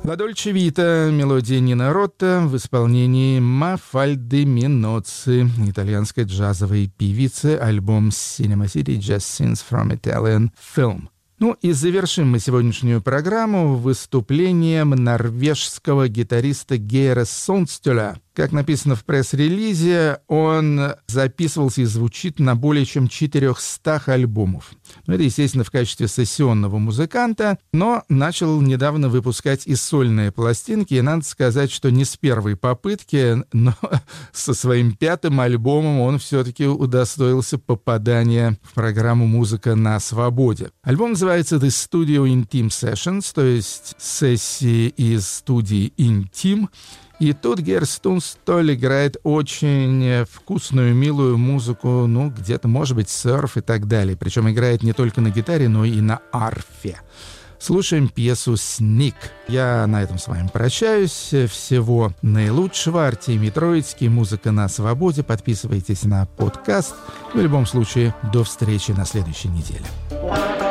La Dolce Vita, мелодия Нино Ротта в исполнении Мафальды Миноцци, итальянской джазовой певицы, альбом Cinema City Jazz Scenes from Italian Film. Ну и завершим мы сегодняшнюю программу выступлением норвежского гитариста Гейра Сондстюля. Как написано в пресс-релизе, он записывался и звучит на более чем 400 альбомов. Ну, это, естественно, в качестве сессионного музыканта, но начал недавно выпускать и сольные пластинки, и надо сказать, что не с первой попытки, но со своим 5-м альбомом он все-таки удостоился попадания в программу «Музыка на свободе». Альбом называется «The Studio Intim Sessions», то есть сессии из студии «Интим». И тут Гейр Сондстюль играет очень вкусную, милую музыку, ну, где-то, может быть, серф и так далее. Причем играет не только на гитаре, но и на арфе. Слушаем пьесу «Сник». Я на этом с вами прощаюсь. Всего наилучшего. Артемий Троицкий, «Музыка на свободе». Подписывайтесь на подкаст. В любом случае, до встречи на следующей неделе.